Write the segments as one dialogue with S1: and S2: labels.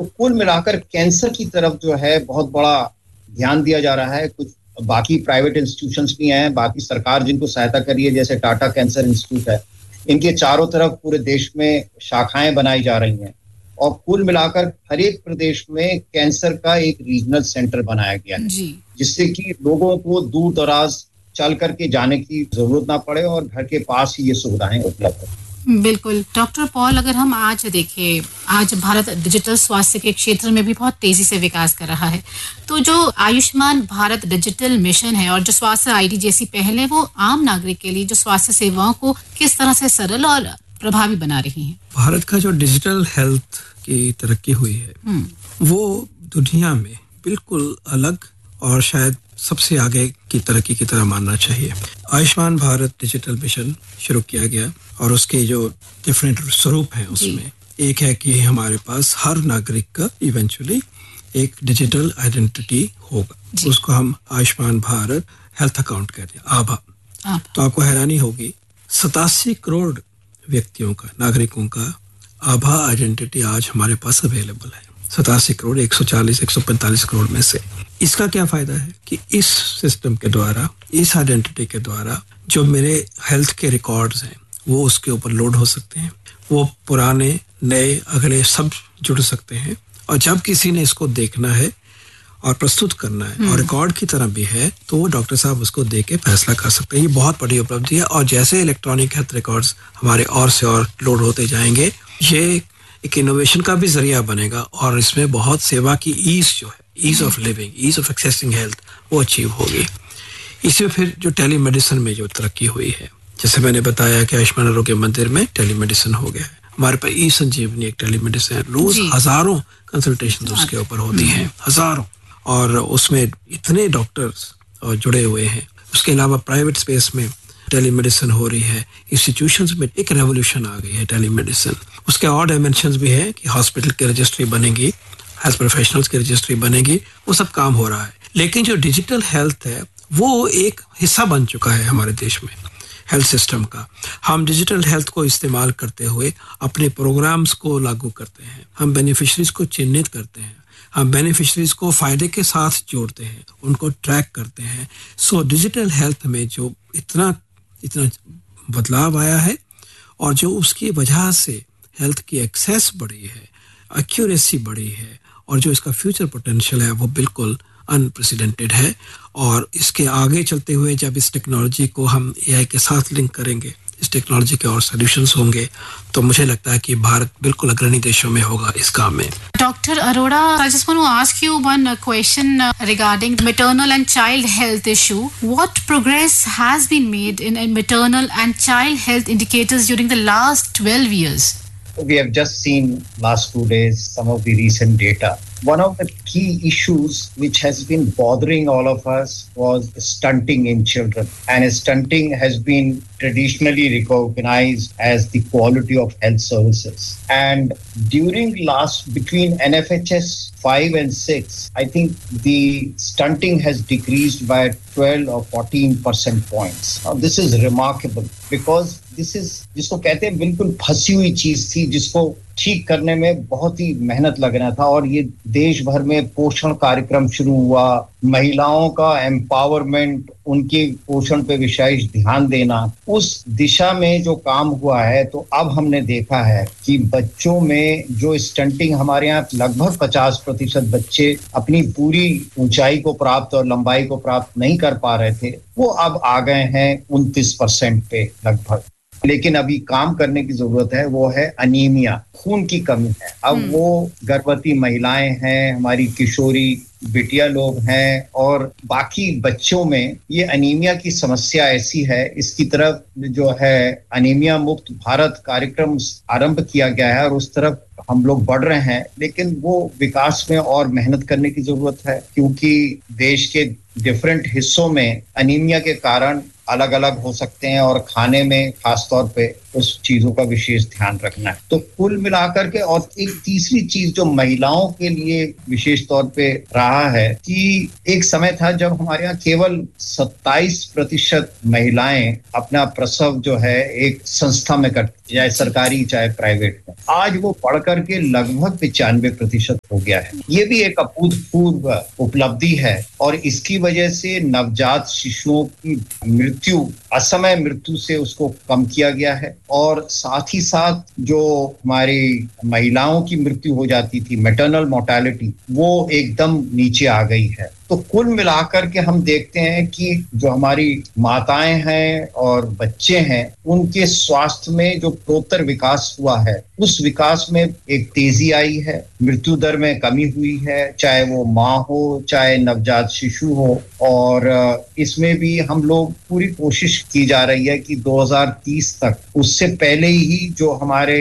S1: तो कुल मिलाकर कैंसर की तरफ जो है बहुत बड़ा ध्यान दिया जा रहा है। कुछ बाकी प्राइवेट इंस्टीट्यूशंस भी हैं, बाकी सरकार जिनको सहायता कर रही है, जैसे टाटा कैंसर इंस्टीट्यूट है, इनके चारों तरफ पूरे देश में शाखाएं बनाई जा रही हैं और कुल मिलाकर हर एक प्रदेश में कैंसर का एक रीजनल सेंटर बनाया गया है, जिससे कि लोगों को दूर दराज चल करके जाने की जरूरत ना पड़े और घर के पास ही ये सुविधाएं उपलब्ध हैं।
S2: बिल्कुल डॉक्टर पॉल, अगर हम आज देखें, आज भारत डिजिटल स्वास्थ्य के क्षेत्र में भी बहुत तेजी से विकास कर रहा है, तो जो आयुष्मान भारत डिजिटल मिशन है और जो स्वास्थ्य आईडी जैसी पहल है, वो आम नागरिक के लिए जो स्वास्थ्य सेवाओं को किस तरह से सरल और प्रभावी बना रही है?
S3: भारत का जो डिजिटल हेल्थ की तरक्की हुई है वो दुनिया में बिल्कुल अलग और शायद सबसे आगे की तरक्की की तरह मानना चाहिए। आयुष्मान भारत डिजिटल मिशन शुरू किया गया और उसके जो डिफरेंट स्वरूप हैं उसमें एक है कि हमारे पास हर नागरिक का इवेंचुअली एक डिजिटल आइडेंटिटी होगा, उसको हम आयुष्मान भारत हेल्थ अकाउंट कहते हैं, आभा। तो आपको हैरानी होगी 87 करोड़ व्यक्तियों का, नागरिकों का आभा आइडेंटिटी आज हमारे पास अवेलेबल है। 87 करोड़ 145 करोड़ में से। इसका क्या फायदा है कि इस सिस्टम के द्वारा, इस आइडेंटिटी के द्वारा जो मेरे हेल्थ के रिकॉर्ड्स हैं वो उसके ऊपर लोड हो सकते हैं, वो पुराने नए अगले सब जुड़ सकते हैं और जब किसी ने इसको देखना है और प्रस्तुत करना है और रिकॉर्ड की तरह भी है तो वो डॉक्टर साहब उसको देख के फैसला कर सकते हैं। ये बहुत बड़ी उपलब्धि है और जैसे इलेक्ट्रॉनिक हेल्थ रिकॉर्ड्स हमारे और से और लोड होते जाएंगे, ये एक इनोवेशन का भी जरिया बनेगा और इसमें बहुत सेवा की ईज जो है, ease of living, ease of accessing health, वो अचीव होगी। इसमें फिर जो टेलीमेडिसिन में जो तरक्की हुई है, जैसे मैंने बताया कि आयुष्मान आरोग्य मंदिर में टेलीमेडिसिन हो गया है, हमारे पास ई संजीवनी एक टेलीमेडिसिन है, रोज हजारों कंसल्टेशन उसके ऊपर होती हैं, हजारों, और उसमें इतने डॉक्टर्स जुड़े हुए हैं। उसके अलावा प्राइवेट स्पेस में टेलीमेडिसिन हो रही है, इंस्टीट्यूशंस में एक रेवोल्यूशन आ गई है टेलीमेडिसिन। उसके और डायमेंशंस भी है कि हॉस्पिटल की रजिस्ट्री बनेगी, हेल्थ प्रोफेशनल्स की रजिस्ट्री बनेगी, वो सब काम हो रहा है। लेकिन जो डिजिटल हेल्थ है वो एक हिस्सा बन चुका है हमारे देश में हेल्थ सिस्टम का। हम डिजिटल हेल्थ को इस्तेमाल करते हुए अपने प्रोग्राम्स को लागू करते हैं, हम बेनिफिशरीज को चिन्हित करते हैं, हम बेनिफिशरीज को फायदे के साथ जोड़ते हैं, उनको ट्रैक करते हैं। सो डिजिटल हेल्थ में जो इतना बदलाव आया है और जो उसकी वजह से हेल्थ की एक्सेस बढ़ी है, एक्यूरेसी बढ़ी है और जो इसका फ्यूचर पोटेंशियल है वो बिल्कुल अनप्रेसिडेंटेड है। और इसके आगे चलते हुए जब इस टेक्नोलॉजी को हम एआई के साथ लिंक करेंगे, इस टेक्नोलॉजी के और सॉल्यूशंस होंगे, तो मुझे लगता है कि भारत बिल्कुल अग्रणी देशों में होगा इस काम में।
S2: Dr. Arora, I just want to ask you one question regarding maternal and child health issue. What progress has been made in maternal and child health indicators during the last 12 years?
S1: We have just seen last 2 days some of the recent data. One of the key issues which has been bothering all of us was stunting in children. And stunting has been traditionally recognized as the quality of health services. And during between NFHS 5 and 6, I think the stunting has decreased by 12 or 14% points. Now, this is remarkable because this is जिसको कहते हैं बिल्कुल फंसी हुई चीज थी, जिसको ठीक करने में बहुत ही मेहनत लगना था। और ये देश भर में पोषण कार्यक्रम शुरू हुआ, महिलाओं का एम्पावरमेंट, उनके पोषण पे विशेष ध्यान देना, उस दिशा में जो काम हुआ है। तो अब हमने देखा है कि बच्चों में जो स्टंटिंग, हमारे यहाँ लगभग 50% बच्चे अपनी पूरी ऊंचाई को प्राप्त और लंबाई को प्राप्त नहीं कर पा रहे थे, वो अब आ गए हैं 29% पे लगभग। लेकिन अभी काम करने की जरूरत है, वो है अनीमिया, खून की कमी है। अब वो गर्भवती महिलाएं हैं, हमारी किशोरी बिटिया लोग हैं और बाकी बच्चों में ये अनीमिया की समस्या ऐसी है। इसकी तरफ जो है अनीमिया मुक्त भारत कार्यक्रम आरंभ किया गया है और उस तरफ हम लोग बढ़ रहे हैं, लेकिन वो विकास में और मेहनत करने की जरूरत है, क्योंकि देश के डिफरेंट हिस्सों में अनीमिया के कारण अलग अलग हो सकते हैं और खाने में खास तौर पे उस चीजों का विशेष ध्यान रखना है। तो कुल मिलाकर के, और एक तीसरी चीज जो महिलाओं के लिए विशेष तौर पे रहा है कि एक समय था जब हमारे यहाँ केवल 27% महिलाएं अपना प्रसव जो है एक संस्था में करती, चाहे सरकारी चाहे प्राइवेट में। आज वो बढ़ करके लगभग 95% हो गया है। ये भी एक अभूतपूर्व उपलब्धि है और इसकी वजह से नवजात शिशुओं की मृत्यु, असमय मृत्यु से उसको कम किया गया है और साथ ही साथ जो हमारी महिलाओं की मृत्यु हो जाती थी, मैटरनल मोर्टेलिटी, वो एकदम नीचे आ गई है। तो कुल मिलाकर के हम देखते हैं कि जो हमारी माताएं हैं और बच्चे हैं, उनके स्वास्थ्य में जो प्रोत्तर विकास हुआ है, उस विकास में एक तेजी आई है, मृत्यु दर में कमी हुई है, चाहे वो माँ हो चाहे नवजात शिशु हो। और इसमें भी हम लोग पूरी कोशिश की जा रही है कि 2030 तक, उससे पहले ही जो हमारे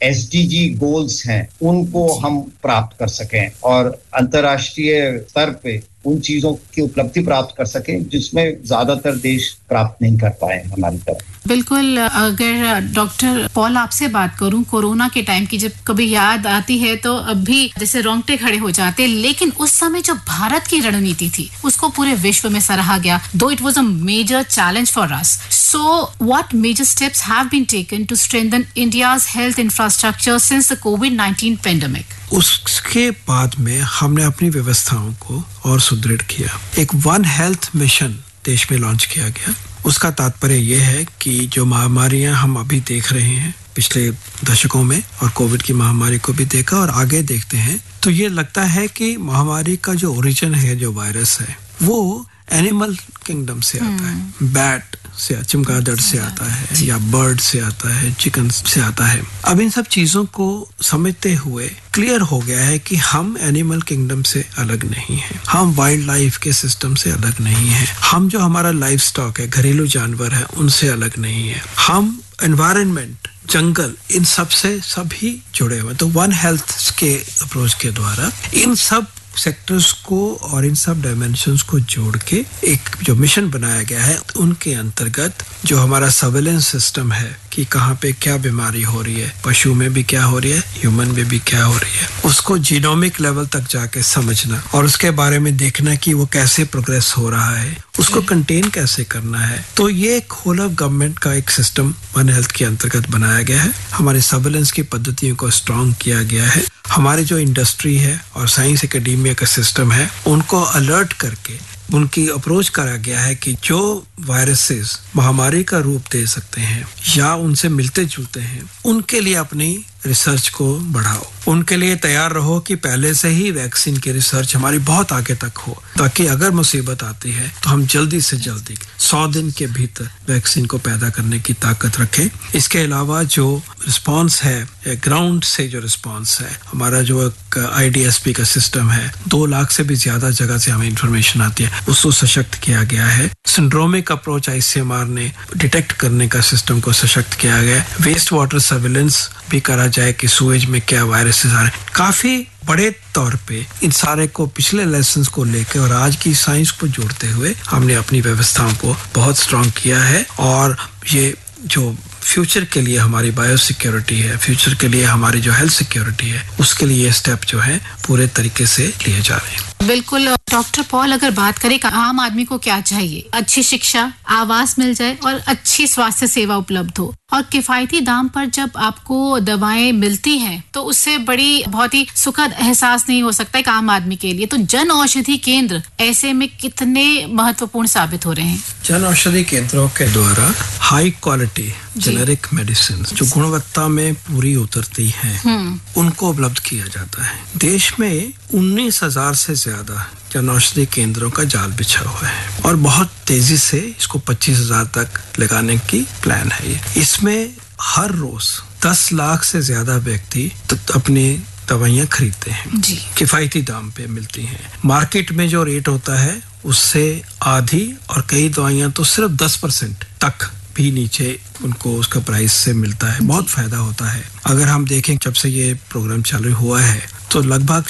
S1: SDG गोल्स हैं उनको हम प्राप्त कर सकें और अंतर्राष्ट्रीय स्तर पे उन चीजों की उपलब्धि प्राप्त कर सकें जिसमें ज्यादातर देश प्राप्त नहीं कर पाए हमारी तरफ।
S2: बिल्कुल। अगर डॉक्टर पॉल आपसे बात करूं, कोरोना के टाइम की जब कभी याद आती है तो अब भी जैसे रोंगटे खड़े हो जाते, लेकिन उस समय जो भारत की रणनीति थी उसको पूरे विश्व में सराहा गया, दो it was a major challenge for us. So what major steps have been taken to strengthen India's health infrastructure since the covid pandemic?
S3: उसके बाद में हमने अपनी व्यवस्थाओं को और सुदृढ़ किया। एक वन हेल्थ मिशन देश में लॉन्च किया गया। उसका तात्पर्य यह है कि जो महामारियां हम अभी देख रहे हैं पिछले दशकों में, और कोविड की महामारी को भी देखा और आगे देखते हैं, तो ये लगता है कि महामारी का जो ओरिजिन है, जो वायरस है, वो एनिमल किंगडम से आता है। बैट से, चमगादड़ से आता है, या बर्ड से आता है, चिकन से आता है। अब इन सब चीजों को समझते हुए क्लियर हो गया है कि हम एनिमल किंगडम से अलग नहीं हैं, हम वाइल्ड लाइफ के सिस्टम से अलग नहीं हैं, हम जो हमारा लाइफ स्टॉक है, घरेलू जानवर है, उनसे अलग नहीं है, हम एनवायरनमेंट, जंगल, इन सब से सभी जुड़े हुए। तो वन हेल्थ के अप्रोच के द्वारा इन सब सेक्टर्स को और इन सब डायमेंशंस को जोड़ के एक जो मिशन बनाया गया है, उनके अंतर्गत जो हमारा सर्वेलेंस सिस्टम है कि कहाँ पे क्या बीमारी हो रही है, पशु में भी क्या हो रही है, ह्यूमन में भी क्या हो रही है, उसको जीनोमिक लेवल तक जाके समझना और उसके बारे में देखना कि वो कैसे प्रोग्रेस हो रहा है, उसको कंटेन कैसे करना है। तो ये एक होल ऑफ गवर्नमेंट का एक सिस्टम वन हेल्थ के अंतर्गत बनाया गया है। हमारे सर्वेलेंस की पद्धतियों को स्ट्रॉन्ग किया गया है। हमारे जो इंडस्ट्री है और साइंस एकेडमिया का सिस्टम है, उनको अलर्ट करके उनकी अप्रोच करा गया है कि जो वायरसेस महामारी का रूप दे सकते हैं या उनसे मिलते जुलते हैं, उनके लिए अपनी रिसर्च को बढ़ाओ, उनके लिए तैयार रहो कि पहले से ही वैक्सीन की रिसर्च हमारी बहुत आगे तक हो, ताकि अगर मुसीबत आती है तो हम जल्दी से जल्दी 100 दिन के भीतर वैक्सीन को पैदा करने की ताकत रखें। इसके अलावा जो रिस्पांस है, ग्राउंड से जो रिस्पांस है, हमारा जो एक IDSP का सिस्टम है, 2 लाख से भी ज्यादा जगह से हमें इंफॉर्मेशन आती है, उसको सशक्त किया गया है। सिंड्रोमिक अप्रोच ICMR ने डिटेक्ट करने का सिस्टम को सशक्त किया गया है। वेस्ट वाटर सर्विलेंस भी करा जाए कि सूएज में क्या वायरसेस आ रहे हैं। काफी बड़े तौर पे इन सारे को पिछले लेसन्स को लेकर और आज की साइंस को जोड़ते हुए हमने अपनी व्यवस्थाओं को बहुत स्ट्रॉन्ग किया है। और ये जो फ्यूचर के लिए हमारी बायो सिक्योरिटी है, फ्यूचर के लिए हमारी जो हेल्थ सिक्योरिटी है, उसके लिए ये स्टेप जो है पूरे तरीके से लिए जा रहे हैं।
S2: बिल्कुल। डॉक्टर पॉल, अगर बात करें आम आदमी को क्या चाहिए? अच्छी शिक्षा, आवास मिल जाए और अच्छी स्वास्थ्य सेवा उपलब्ध हो, और किफायती दाम पर जब आपको दवाएं मिलती हैं तो उससे बड़ी बहुत ही सुखद एहसास नहीं हो सकता एक आम आदमी के लिए। तो जन औषधि केंद्र ऐसे में कितने महत्वपूर्ण साबित हो रहे हैं?
S3: जन औषधि केंद्रों के द्वारा हाई क्वालिटी जेनेरिक मेडिसिन जो गुणवत्ता में पूरी उतरती हैं, उनको उपलब्ध किया जाता है। देश में 19,000 से ज्यादा जन औषधि केंद्रों का जाल बिछा हुआ है और बहुत तेजी से इसको 25,000 तक लगाने की प्लान है। ये इसमें हर रोज 10 लाख से ज्यादा व्यक्ति अपनी दवाइयाँ खरीदते हैं जी। किफायती दाम पे मिलती हैं। मार्केट में जो रेट होता है उससे आधी, और कई दवाइयाँ तो सिर्फ 10% तक भी नीचे उनको उसका प्राइस से मिलता है। बहुत फायदा होता है। अगर हम देखें जब से ये प्रोग्राम चालू हुआ है तो लगभग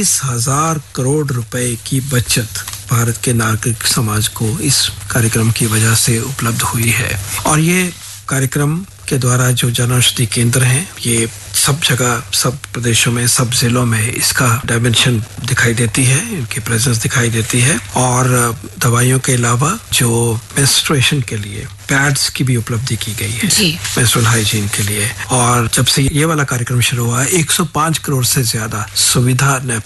S3: 40,000 करोड़ रुपए की बचत भारत के नागरिक समाज को इस कार्यक्रम की वजह से उपलब्ध हुई है। और ये कार्यक्रम के द्वारा जो जन औषधि केंद्र हैं, ये सब जगह, सब प्रदेशों में, सब जिलों में इसका डायमेंशन दिखाई देती है, इनकी प्रेजेंस दिखाई देती है। और दवाइयों के अलावा जो मेंस्ट्रुएशन के लिए पैड्स की भी उपलब्धि की गई है मेंस्ट्रुअल हाइजीन के लिए। और जब से ये वाला कार्यक्रम शुरू हुआ है, 105 करोड़ से ज्यादा सुविधा